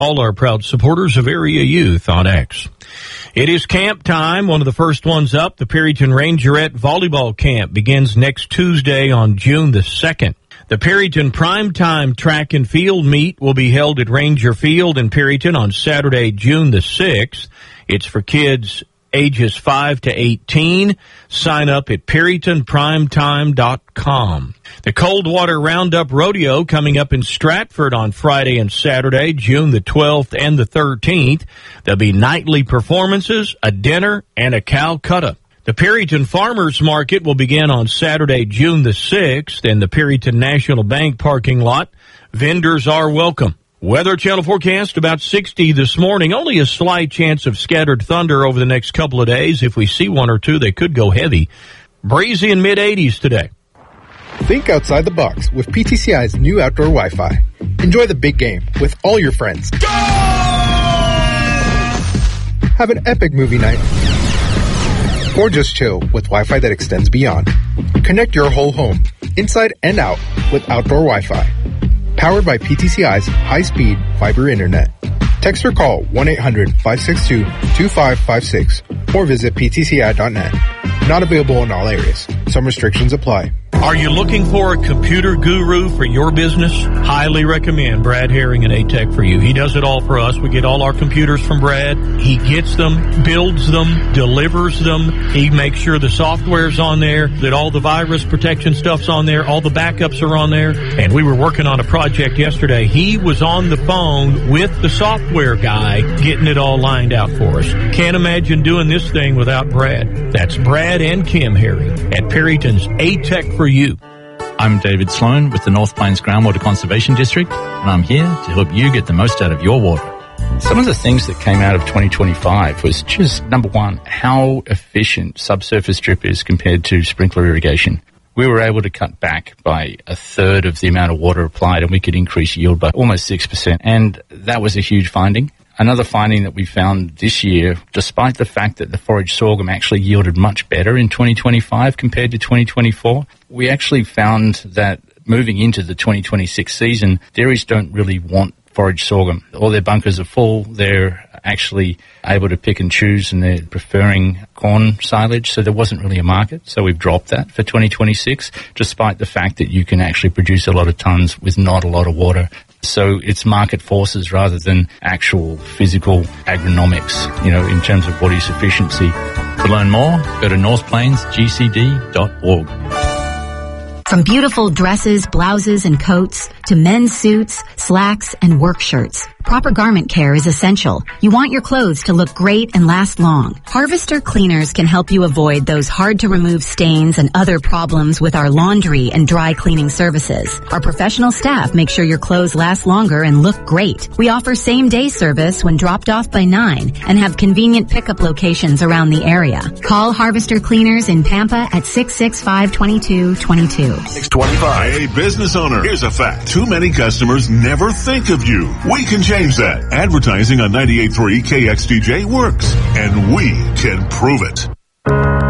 All our proud supporters of Area Youth on X. It is camp time. One of the first ones up, the Perryton Rangerette Volleyball Camp, begins next Tuesday on June the 2nd. The Perryton Primetime Track and Field Meet will be held at Ranger Field in Perryton on Saturday, June the 6th. It's for kids ages 5 to 18. Sign up at PerrytonPrimetime.com. The Coldwater Roundup Rodeo coming up in Stratford on Friday and Saturday, June the 12th and the 13th. There'll be nightly performances, a dinner, and a Calcutta. The Perryton Farmers Market will begin on Saturday, June the 6th in the Perryton National Bank parking lot. Vendors are welcome. Weather Channel forecast about 60 this morning. Only a slight chance of scattered thunder over the next couple of days. If we see one or two, they could go heavy. Breezy in mid-80s today. Think outside the box with PTCI's new outdoor Wi-Fi. Enjoy the big game with all your friends. Go! Have an epic movie night. Or just chill with Wi-Fi that extends beyond. Connect your whole home, inside and out, with outdoor Wi-Fi. Powered by PTCI's high-speed fiber internet. Text or call 1-800-562-2556 or visit ptci.net. Not available in all areas. Some restrictions apply. Are you looking for a computer guru for your business? Highly recommend Brad Herring and A-Tech for you. He does it all for us. We get all our computers from Brad. He gets them, builds them, delivers them. He makes sure the software's on there, that all the virus protection stuff's on there, all the backups are on there. And we were working on a project yesterday. He was on the phone with the software guy getting it all lined out for us. Can't imagine doing this thing without Brad. That's Brad and Kim Herring at Perryton's A-Tech for you. I'm David Sloan with the North Plains Groundwater Conservation District, and I'm here to help you get the most out of your water. Some of the things that came out of 2025 was just, number one, how efficient subsurface drip is compared to sprinkler irrigation. We were able to cut back by a third of the amount of water applied, and we could increase yield by almost 6%, and that was a huge finding. Another finding that we found this year, despite the fact that the forage sorghum actually yielded much better in 2025 compared to 2024, we actually found that moving into the 2026 season, dairies don't really want forage sorghum. All their bunkers are full. They're actually able to pick and choose, and they're preferring corn silage, so there wasn't really a market. So we've dropped that for 2026, despite the fact that you can actually produce a lot of tons with not a lot of water. So it's market forces rather than actual physical agronomics, in terms of body sufficiency. To learn more, go to northplainsgcd.org. From beautiful dresses, blouses, and coats to men's suits, slacks, and work shirts, proper garment care is essential. You want your clothes to look great and last long. Harvester Cleaners can help you avoid those hard-to-remove stains and other problems with our laundry and dry cleaning services. Our professional staff make sure your clothes last longer and look great. We offer same-day service when dropped off by 9 and have convenient pickup locations around the area. Call Harvester Cleaners in Pampa at 665-2222. 625. Hey, business owner, here's a fact. Too many customers never think of you. We can change that. Advertising on 98.3 KXTJ works, and we can prove it.